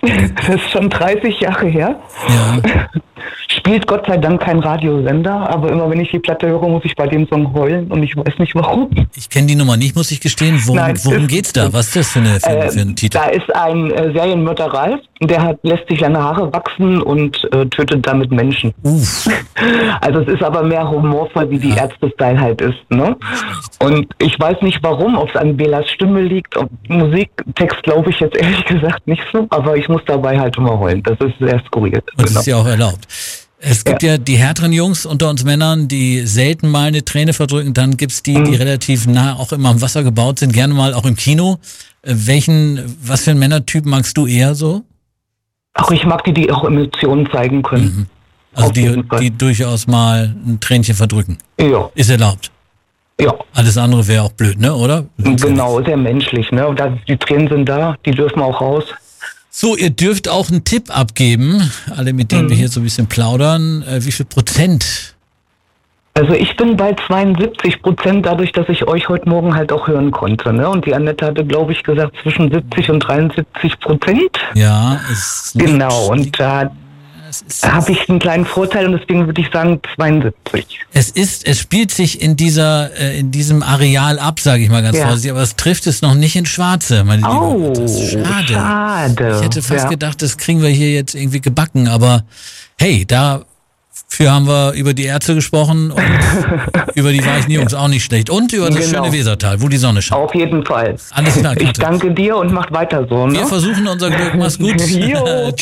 Das ist schon 30 Jahre her. Ja. Spielt Gott sei Dank kein Radiosender, aber immer wenn ich die Platte höre, muss ich bei dem Song heulen und ich weiß nicht warum. Ich kenne die Nummer nicht, muss ich gestehen. Worum geht's da? Was ist das für ein Titel? Da ist ein Serienmörder Ralf, der lässt sich lange Haare wachsen und tötet damit Menschen. Also es ist aber mehr humorvoll, wie die Ärzte-Style halt ist, ne? Und ich weiß nicht warum, ob es an Belas Stimme liegt, ob Musiktext glaube ich jetzt ehrlich gesagt nicht so, aber ich muss dabei halt immer heulen. Das ist sehr skurril. Und das ist ja auch erlaubt. Es gibt ja die härteren Jungs unter uns Männern, die selten mal eine Träne verdrücken. Dann gibt's die relativ nah auch immer am Wasser gebaut sind, gerne mal auch im Kino. Was für einen Männertyp magst du eher so? Ach, ich mag die auch Emotionen zeigen können. Also die durchaus mal ein Tränchen verdrücken. Ja. Ist erlaubt. Ja. Alles andere wäre auch blöd, ne, oder? Genau, sehr menschlich, ne? Und die Tränen sind da, die dürfen auch raus. So, ihr dürft auch einen Tipp abgeben, alle mit denen wir hier so ein bisschen plaudern. Wie viel Prozent? Also ich bin bei 72%, dadurch, dass ich euch heute Morgen halt auch hören konnte, ne? Und die Annette hatte, glaube ich, gesagt zwischen 70 und 73%. Ja, genau, und da habe ich einen kleinen Vorteil und deswegen würde ich sagen 72. Es spielt sich in diesem Areal ab, sage ich mal ganz vorsichtig, aber es trifft es noch nicht in Schwarze, meine Liebe. Oh, das ist schade. Ich hätte fast ja gedacht, das kriegen wir hier jetzt irgendwie gebacken, aber hey, dafür haben wir über die Ärzte gesprochen und über die weichen Jungs auch nicht schlecht und über das schöne Wesertal, wo die Sonne scheint. Auf jeden Fall. Alles klar, Katrin. Ich danke dir und macht weiter so. Ne? Wir versuchen unser Glück. Mach's gut.